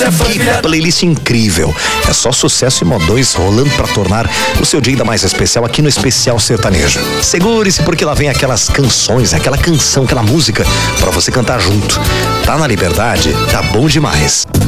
Que playlist incrível. É só sucesso e modões rolando pra tornar o seu dia ainda mais especial aqui no Especial Sertanejo. Segure-se porque lá vem aquelas canções, aquela canção, aquela música pra você cantar junto. Tá na liberdade? Tá bom demais.